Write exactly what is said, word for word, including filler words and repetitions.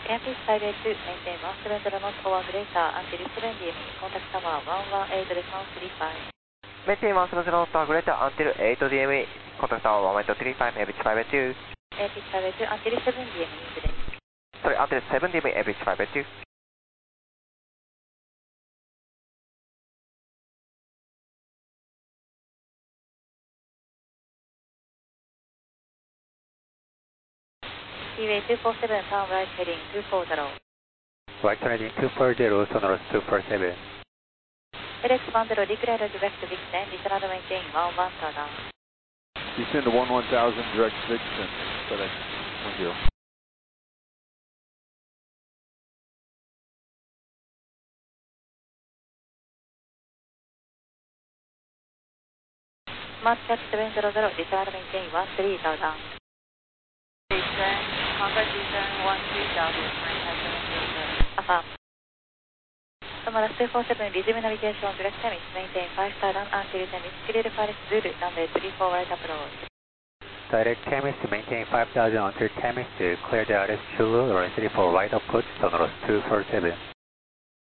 Campus Highway two, maintain one seven zero knots over greater until seven D M E, contact tower one one eight one three five. Maintain one seven zero knots over greater until eight D M E, contact tower one eight three five, Average Highway two. Campus Highway two until seven D M E, today. Sorry, until seven D M E, Average Highway two. Seaway two four seven, turn right heading two four zero. Right heading two four zero, Sonorous two four seven. L X one zero, declare direct Vixen, descend maintain one one down. Descend to one one thousand, direct Vixen, FedEx one zero. Smart Check seven zero zero, descend maintain one three down. Descend, contact descend one three down, affirm. Sonorous two four seven, resume navigation, direct Temis, maintain five star down until Temis, clear Paris Zulu, runway three four right approach. Direct Temis, maintain five thousand until Temis, clear the R S Zulu, runway three four right approach, Sonorous two four seven.